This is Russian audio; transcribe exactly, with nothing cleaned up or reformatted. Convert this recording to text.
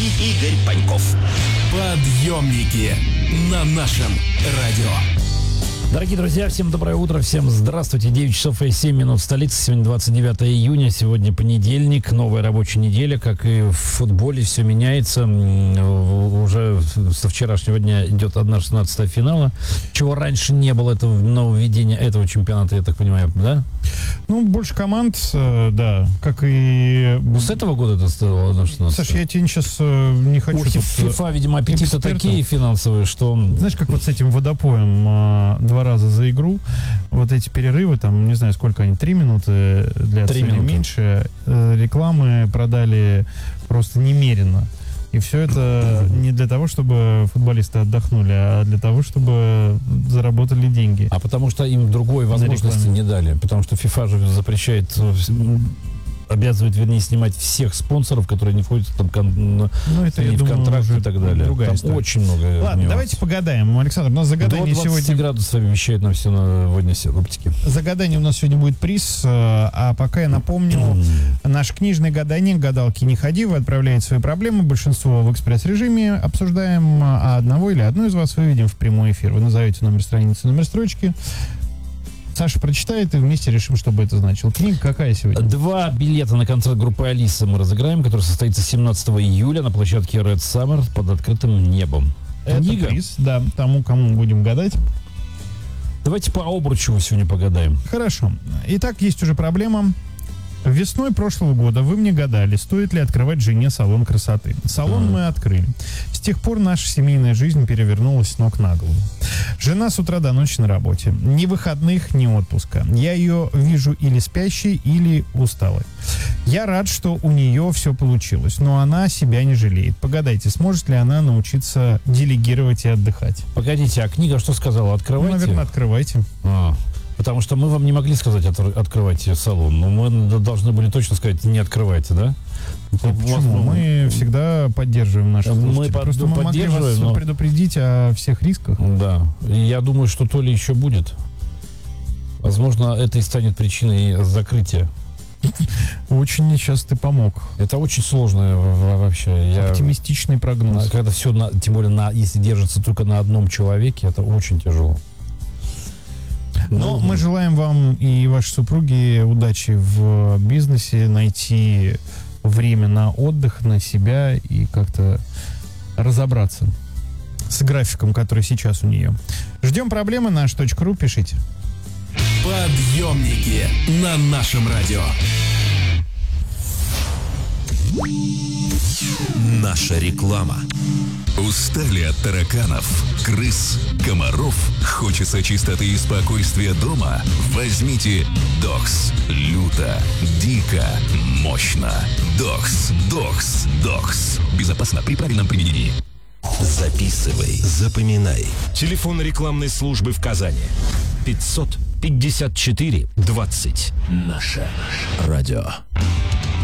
Игорь Паньков. Подъемники на нашем радио. Дорогие друзья, всем доброе утро, всем здравствуйте. девять часов и семь минут в столице. Сегодня двадцать девятое июня, сегодня понедельник, новая рабочая неделя. Как и в футболе, все меняется. Уже со вчерашнего дня идет одна шестнадцатая финала, чего раньше не было, это нововведение этого чемпионата, я так понимаю, да? Ну, больше команд, да, как и... Ну, с этого года это стало одна шестнадцатая. Саш, я тебе сейчас не хочу... У FIFA, видимо, аппетиты такие финансовые, что... Знаешь, как вот с этим водопоем два раза за игру, вот эти перерывы, там, не знаю, сколько они, три минуты длятся или меньше, рекламы продали просто немерено. И все это не для того, чтобы футболисты отдохнули, а для того, чтобы заработали деньги. А потому что им другой возможности не дали. Потому что FIFA же запрещает, обязывает, вернее, снимать всех спонсоров, которые не входят там, ну, это, в думаю, контракт и так далее. Там история. Очень много. Ладно, нюансов. Давайте погадаем. Александр, у нас загадание До сегодня... градусов обещают нам все на водной оптике. Загадание у нас сегодня будет приз. А пока я напомню, наше книжное гадание «Гадалки не ходи». Вы отправляете свои проблемы. Большинство в экспресс-режиме обсуждаем. А одного или одну из вас выведем в прямой эфир. Вы назовете номер страницы, номер строчки. Саша прочитает, и вместе решим, что бы это значило. Книга какая сегодня? Два билета на концерт группы «Алиса» мы разыграем, который состоится семнадцатого июля на площадке Red Summer под открытым небом. Это Книга? Приз, да, тому, кому будем гадать. Давайте по обручу сегодня погадаем. Хорошо. Итак, есть уже проблема. Весной прошлого года вы мне гадали, стоит ли открывать жене салон красоты. Салон mm-hmm. мы открыли. С тех пор наша семейная жизнь перевернулась с ног на голову. Жена с утра до ночи на работе. Ни выходных, ни отпуска. Я ее вижу или спящей, или усталой. Я рад, что у нее все получилось, но она себя не жалеет. Погадайте, сможет ли она научиться делегировать и отдыхать? Погодите, а книга что сказала? Открывайте? Ну, наверное, открывайте. А. Потому что мы вам не могли сказать, от, открывайте салон. Но мы должны были точно сказать, не открывайте, да? Почему? Мы всегда поддерживаем наших слушателей. Мы Просто мы могли вас но... предупредить о всех рисках. Да. И я думаю, что то ли еще будет. Возможно, это и станет причиной закрытия. Очень сейчас ты помог. Это очень сложно вообще. Я... Оптимистичный прогноз. Когда все, на, тем более, на, если держится только на одном человеке, это очень тяжело. Но мы желаем вам и вашей супруге удачи в бизнесе, найти время на отдых, на себя и как-то разобраться с графиком, который сейчас у нее. Ждем проблемы на аш.ру, пишите. Подъемники на нашем радио. Наша реклама. Устали от тараканов, крыс, комаров? Хочется чистоты и спокойствия дома? Возьмите Докс. Люто, дико, мощно. Докс, Докс, Докс. Безопасно при правильном применении. Записывай, запоминай. Телефон рекламной службы в Казани. пятьсот пятьдесят четыре двадцать. Наше радио.